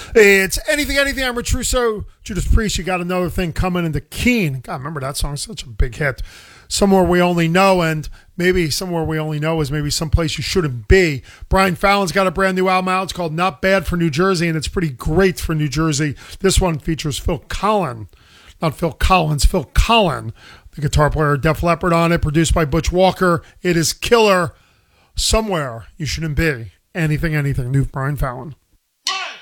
It's Anything, Anything. I'm Rich Russo. Judas Priest, you got another thing coming into Keene. God, remember that song? Such a big hit. Somewhere We Only Know, and maybe Somewhere We Only Know is maybe someplace you shouldn't be. Brian Fallon's got a brand new album out. It's called Not Bad for New Jersey, and it's pretty great for New Jersey. This one features Phil Collin. Not Phil Collins, Phil Collin, the guitar player, Def Leppard on it, produced by Butch Walker. It is killer. Somewhere You Shouldn't Be. Anything, Anything. New Brian Fallon.